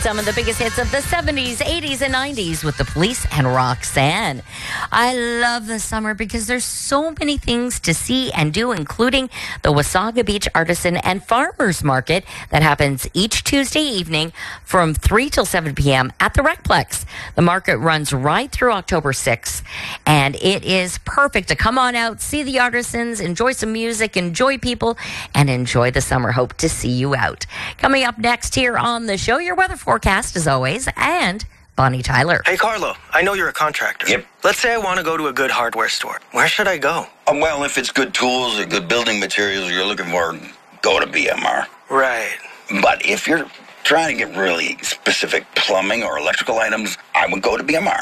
some of the biggest hits of the 70s, 80s, and 90s with The Police and Roxanne. I love the summer because there's so many things to see and do, including the Wasaga Beach Artisan and Farmers Market that happens each Tuesday evening from 3 till 7 p.m. at the Recplex. The market runs right through October 6th, and it is perfect to come on out, see the artisans, enjoy some music, enjoy people, and enjoy the summer. Hope to see you out. Coming up next here on the show, your weather forecast as always, and Bonnie Tyler. Hey, Carlo, I know you're a contractor. Yep. Let's say I want to go to a good hardware store. Where should I go? Well, if it's good tools or good building materials you're looking for, go to BMR. Right. But if you're trying to get really specific plumbing or electrical items, I would go to BMR.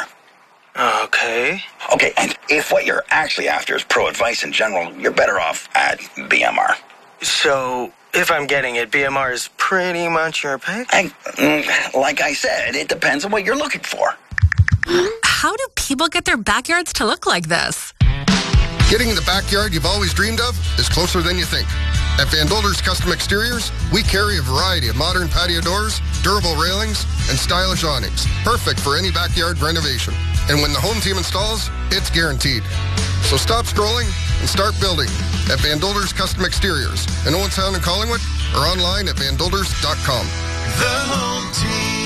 Okay. Okay, and if what you're actually after is pro advice in general, you're better off at BMR. So, if I'm getting it, BMR is pretty much your pick? Like I said, it depends on what you're looking for. How do people get their backyards to look like this? Getting the backyard you've always dreamed of is closer than you think. At Van Dolder's Custom Exteriors, we carry a variety of modern patio doors, durable railings, and stylish awnings, perfect for any backyard renovation. And when the home team installs, it's guaranteed. So stop scrolling and start building at Van Dolder's Custom Exteriors in Owentown and Collingwood, or online at vandolders.com. The home team.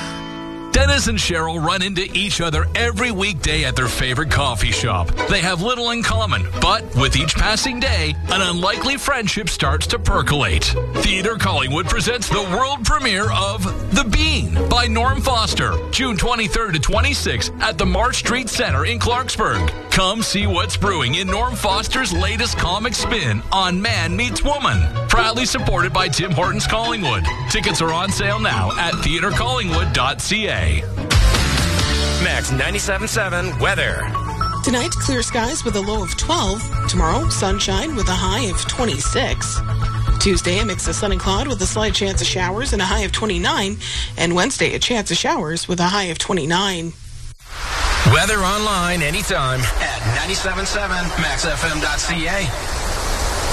Dennis and Cheryl run into each other every weekday at their favorite coffee shop. They have little in common, but with each passing day, an unlikely friendship starts to percolate. Theatre Collingwood presents the world premiere of The Bean by Norm Foster, June 23rd to 26th at the March Street Center in Clarksburg. Come see what's brewing in Norm Foster's latest comic spin on Man Meets Woman. Proudly supported by Tim Hortons Collingwood. Tickets are on sale now at theatrecollingwood.ca. Max 97.7 weather. Tonight, clear skies with a low of 12. Tomorrow, sunshine with a high of 26. Tuesday, a mix of sun and cloud with a slight chance of showers and a high of 29. And Wednesday, a chance of showers with a high of 29. Weather online anytime at 97.7 maxfm.ca.